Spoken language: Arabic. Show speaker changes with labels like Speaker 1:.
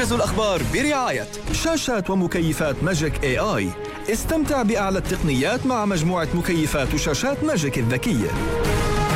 Speaker 1: موجز الأخبار برعاية
Speaker 2: شاشات ومكيفات ماجيك AI. استمتع بأعلى التقنيات مع مجموعة مكيفات وشاشات ماجيك الذكية.